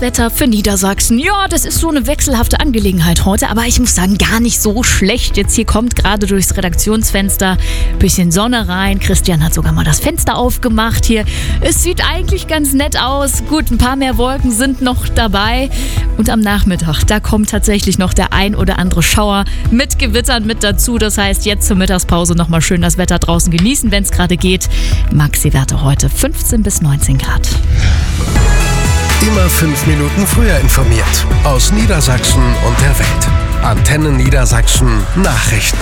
Wetter für Niedersachsen. Ja, das ist so eine wechselhafte Angelegenheit heute, aber ich muss sagen, gar nicht so schlecht. Jetzt hier kommt gerade durchs Redaktionsfenster ein bisschen Sonne rein. Christian hat sogar mal das Fenster aufgemacht hier. Es sieht eigentlich ganz nett aus. Gut, ein paar mehr Wolken sind noch dabei. Und am Nachmittag, da kommt tatsächlich noch der ein oder andere Schauer mit Gewittern mit dazu. Das heißt, jetzt zur Mittagspause nochmal schön das Wetter draußen genießen, wenn es gerade geht. Maxi-Werte heute 15 bis 19 Grad. Immer 5 Minuten früher informiert. Aus Niedersachsen und der Welt. Antenne Niedersachsen Nachrichten.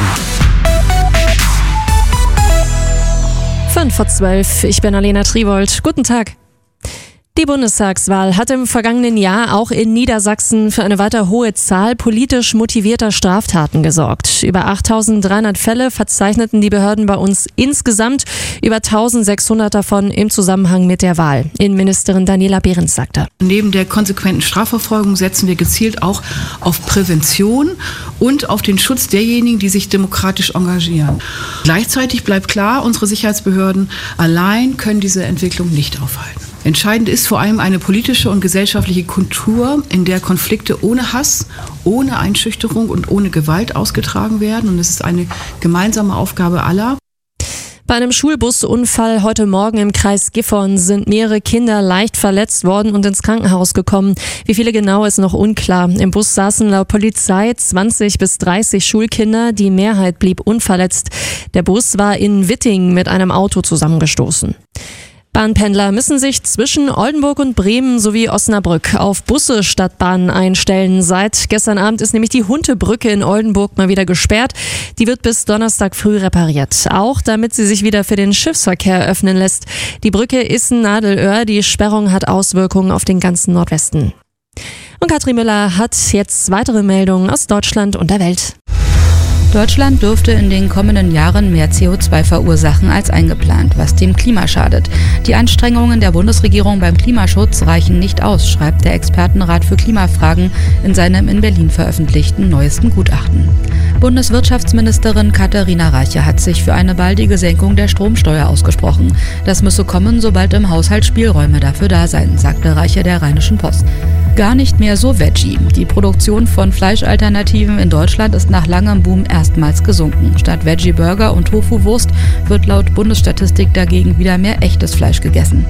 11:05, ich bin Alena Triwold. Guten Tag. Die Bundestagswahl hat im vergangenen Jahr auch in Niedersachsen für eine weiter hohe Zahl politisch motivierter Straftaten gesorgt. Über 8.300 Fälle verzeichneten die Behörden bei uns insgesamt, über 1.600 davon im Zusammenhang mit der Wahl. Innenministerin Daniela Behrens sagte: Neben der konsequenten Strafverfolgung setzen wir gezielt auch auf Prävention und auf den Schutz derjenigen, die sich demokratisch engagieren. Gleichzeitig bleibt klar, unsere Sicherheitsbehörden allein können diese Entwicklung nicht aufhalten. Entscheidend ist vor allem eine politische und gesellschaftliche Kultur, in der Konflikte ohne Hass, ohne Einschüchterung und ohne Gewalt ausgetragen werden. Und es ist eine gemeinsame Aufgabe aller. Bei einem Schulbusunfall heute Morgen im Kreis Gifhorn sind mehrere Kinder leicht verletzt worden und ins Krankenhaus gekommen. Wie viele genau, ist noch unklar. Im Bus saßen laut Polizei 20 bis 30 Schulkinder. Die Mehrheit blieb unverletzt. Der Bus war in Witting mit einem Auto zusammengestoßen. Bahnpendler müssen sich zwischen Oldenburg und Bremen sowie Osnabrück auf Busse statt Bahnen einstellen. Seit gestern Abend ist nämlich die Huntebrücke in Oldenburg mal wieder gesperrt. Die wird bis Donnerstag früh repariert. Auch damit sie sich wieder für den Schiffsverkehr öffnen lässt. Die Brücke ist ein Nadelöhr. Die Sperrung hat Auswirkungen auf den ganzen Nordwesten. Und Katrin Müller hat jetzt weitere Meldungen aus Deutschland und der Welt. Deutschland dürfte in den kommenden Jahren mehr CO2 verursachen als eingeplant, was dem Klima schadet. Die Anstrengungen der Bundesregierung beim Klimaschutz reichen nicht aus, schreibt der Expertenrat für Klimafragen in seinem in Berlin veröffentlichten neuesten Gutachten. Bundeswirtschaftsministerin Katharina Reiche hat sich für eine baldige Senkung der Stromsteuer ausgesprochen. Das müsse kommen, sobald im Haushalt Spielräume dafür da seien, sagte Reiche der Rheinischen Post. Gar nicht mehr so Veggie. Die Produktion von Fleischalternativen in Deutschland ist nach langem Boom erstmals gesunken. Statt Veggie-Burger und Tofu-Wurst wird laut Bundesstatistik dagegen wieder mehr echtes Fleisch gegessen.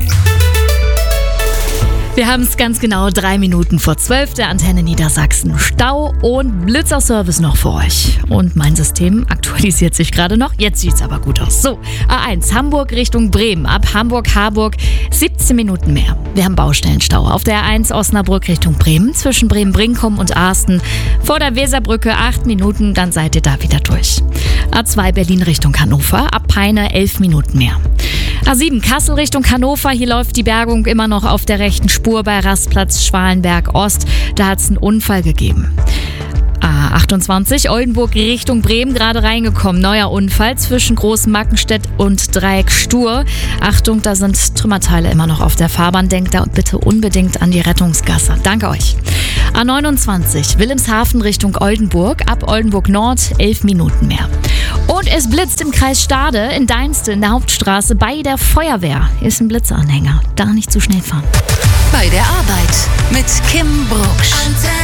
Wir haben es ganz genau 3 Minuten vor 12 der Antenne Niedersachsen. Stau und Blitzerservice noch für euch. Und mein System aktualisiert sich gerade noch. Jetzt sieht es aber gut aus. So, A1 Hamburg Richtung Bremen. Ab Hamburg-Harburg 17 Minuten mehr. Wir haben Baustellenstau auf der A1 Osnabrück Richtung Bremen. Zwischen Bremen-Brinkum und Arsten. Vor der Weserbrücke 8 Minuten, dann seid ihr da wieder durch. A2 Berlin Richtung Hannover. Ab Peine 11 Minuten mehr. A7 Kassel Richtung Hannover, hier läuft die Bergung immer noch auf der rechten Spur bei Rastplatz Schwalenberg Ost. Da hat es einen Unfall gegeben. A28 Oldenburg Richtung Bremen, gerade reingekommen. Neuer Unfall zwischen Großmarkenstedt und Dreieck Stur. Achtung, da sind Trümmerteile immer noch auf der Fahrbahn. Denkt da bitte unbedingt an die Rettungsgasse. Danke euch. A29 Wilhelmshaven Richtung Oldenburg. Ab Oldenburg Nord 11 Minuten mehr. Und es blitzt im Kreis Stade in Deinste in der Hauptstraße bei der Feuerwehr. Ist ein Blitzeranhänger. Da nicht zu schnell fahren. Bei der Arbeit mit Kim Brucksch.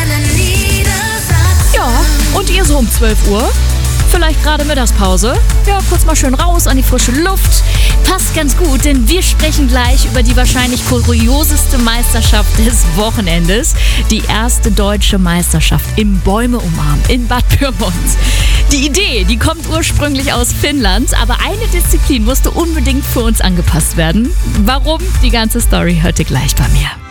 Ja, und ihr so um 12 Uhr? Vielleicht gerade Mittagspause? Ja, kurz mal schön raus an die frische Luft. Passt ganz gut, denn wir sprechen gleich über die wahrscheinlich kurioseste Meisterschaft des Wochenendes. Die erste deutsche Meisterschaft im Bäume umarmen in Bad Pyrmont. Die Idee, die kommt ursprünglich aus Finnland, aber eine Disziplin musste unbedingt für uns angepasst werden. Warum? Die ganze Story hört ihr gleich bei mir.